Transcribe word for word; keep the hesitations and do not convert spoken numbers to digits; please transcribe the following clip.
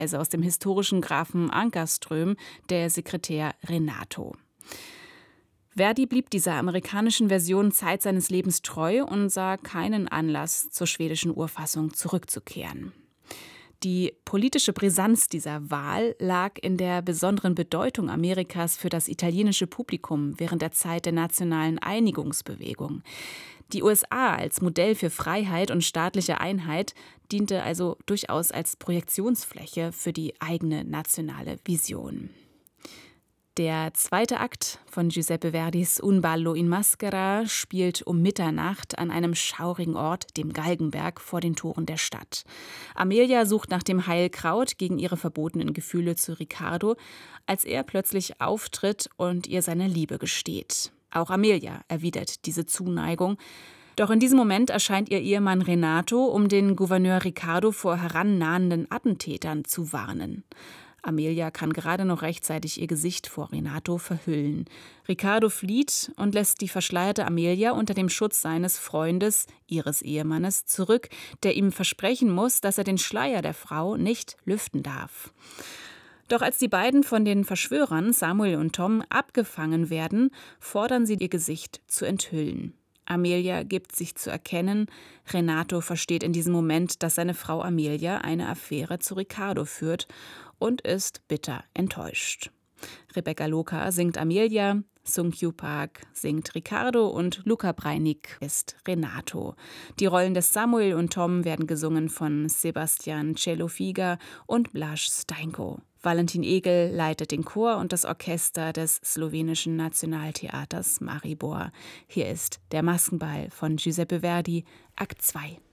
also aus dem historischen Grafen Ankarström, der Sekretär Renato. Verdi blieb dieser amerikanischen Version Zeit seines Lebens treu und sah keinen Anlass, zur schwedischen Urfassung zurückzukehren. Die politische Brisanz dieser Wahl lag in der besonderen Bedeutung Amerikas für das italienische Publikum während der Zeit der nationalen Einigungsbewegung. Die U S A als Modell für Freiheit und staatliche Einheit diente also durchaus als Projektionsfläche für die eigene nationale Vision. Der zweite Akt von Giuseppe Verdis Un ballo in maschera spielt um Mitternacht an einem schaurigen Ort, dem Galgenberg, vor den Toren der Stadt. Amelia sucht nach dem Heilkraut gegen ihre verbotenen Gefühle zu Riccardo, als er plötzlich auftritt und ihr seine Liebe gesteht. Auch Amelia erwidert diese Zuneigung. Doch in diesem Moment erscheint ihr Ehemann Renato, um den Gouverneur Riccardo vor herannahenden Attentätern zu warnen. Amelia kann gerade noch rechtzeitig ihr Gesicht vor Renato verhüllen. Riccardo flieht und lässt die verschleierte Amelia unter dem Schutz seines Freundes, ihres Ehemannes, zurück, der ihm versprechen muss, dass er den Schleier der Frau nicht lüften darf. Doch als die beiden von den Verschwörern, Samuel und Tom, abgefangen werden, fordern sie, ihr Gesicht zu enthüllen. Amelia gibt sich zu erkennen. Renato versteht in diesem Moment, dass seine Frau Amelia eine Affäre zu Riccardo führt und ist bitter enttäuscht. Rebecca Loca singt Amelia, Sung Kyu Park singt Riccardo und Luca Breinig ist Renato. Die Rollen des Samuel und Tom werden gesungen von Sebastian Celofiga und Blaž Steinko. Valentin Egel leitet den Chor und das Orchester des slowenischen Nationaltheaters Maribor. Hier ist Der Maskenball von Giuseppe Verdi, Akt zwei.